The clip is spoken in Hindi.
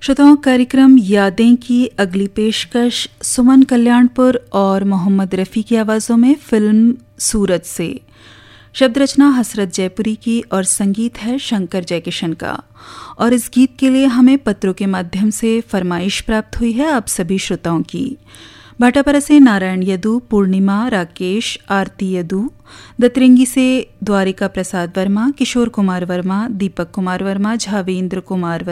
श्रोताओं, कार्यक्रम यादें की अगली पेशकश सुमन कल्याणपुर और मोहम्मद रफ़ी की आवाज़ों में फिल्म सूरज से। शब्द रचना हसरत जयपुरी की और संगीत है शंकर जयकिशन का। और इस गीत के लिए हमें पत्रों के माध्यम से फरमाइश प्राप्त हुई है आप सभी श्रोताओं की। भाटापारा से नारायण यदु, पूर्णिमा, राकेश, आरती यदु, दतरंगी से द्वारिका प्रसाद वर्मा, किशोर कुमार वर्मा, दीपक कुमार वर्मा, झावेंद्र कुमार वर्मा,